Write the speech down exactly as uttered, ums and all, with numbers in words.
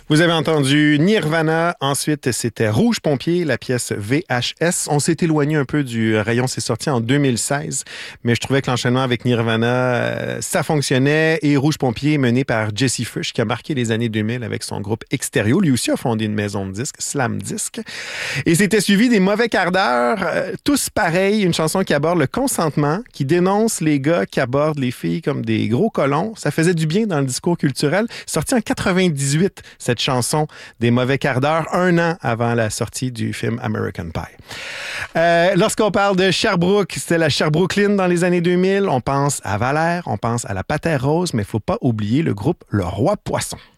Vous avez entendu Nirvana, ensuite c'était Rouge Pompier, la pièce V H S. On s'est éloigné un peu du rayon, c'est sorti en deux mille seize, mais je trouvais que l'enchaînement avec Nirvana, euh, ça fonctionnait. Et Rouge Pompier, mené par Jesse Fush, qui a marqué les années deux mille avec son groupe Extérieur. Lui aussi a fondé une maison de disques, Slam Disc. Et c'était suivi des Mauvais Quarts d'heure, euh, tous pareils, une chanson qui aborde le consentement, qui dénonce les gars qui abordent les filles comme des gros colons. Ça faisait du bien dans le discours culturel. Sorti en quatre-vingt-dix-huit, cette chanson des Mauvais Quarts d'heure, un an avant la sortie du film American Pie. Euh, lorsqu'on parle de Sherbrooke, c'était la Sherbrookeline dans les années deux mille. On pense à Valère, on pense à la Patère Rose, mais il ne faut pas oublier le groupe Le Roi Poisson.